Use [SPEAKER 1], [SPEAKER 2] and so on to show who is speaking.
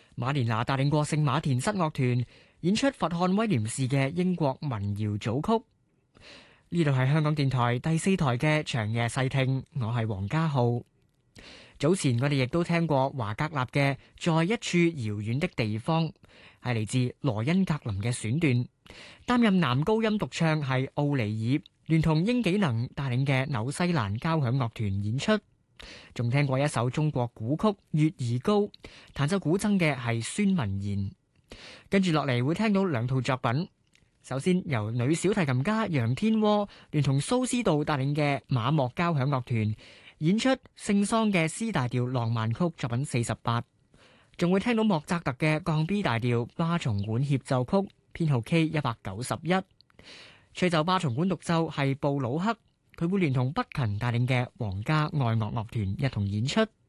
[SPEAKER 1] 馬連拿帶領過聖馬田室樂團演出佛漢威廉士嘅英國民謠組曲。呢度係香港電台第4台嘅長夜細聽，我係黃家浩。早前我哋亦都聽過華格納嘅在一處遙遠的地方，係嚟自羅恩格林嘅選段。擔任男高音獨唱係奧尼爾，聯同英紀能帶領嘅紐西蘭交響樂團演出。仲聽過一首中國古曲《月兒高》，彈奏古箏嘅係孫文賢。跟住落嚟會聽到2套作品。首先由女小提琴家楊天窩聯同蘇斯道帶領嘅馬莫交響樂團演出聖桑嘅 C 大調浪漫曲作品48，仲會聽到莫扎特嘅降 B 大調巴松管協奏曲編號 K191。吹奏巴松管獨奏係布魯克，佢會聯同北勤帶領嘅皇家愛樂樂團一同演出。